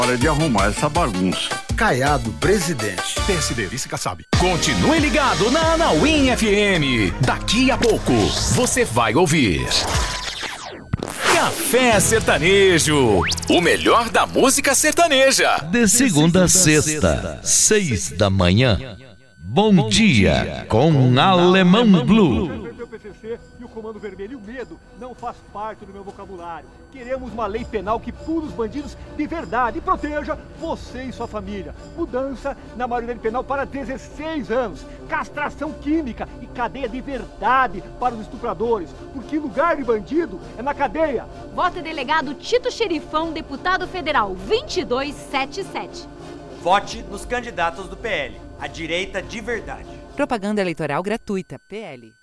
Hora de arrumar essa bagunça. Caiado, presidente. PSD, vice-Kassab. Continue ligado na Anauim FM. Daqui a pouco, você vai ouvir Café Sertanejo, o melhor da música sertaneja. De segunda a sexta, 6 da manhã. Bom dia com Alemão Blue. O PCC e o Comando Vermelho. E o medo não faz parte do meu vocabulário. Queremos uma lei penal que pune os bandidos de verdade e proteja você e sua família. Mudança na maioridade penal para 16 anos. Castração química e cadeia de verdade para os estupradores. Porque lugar de bandido é na cadeia. Vota delegado Tito Xerifão, deputado federal 2277. Vote nos candidatos do PL. A direita de verdade. Propaganda eleitoral gratuita. PL.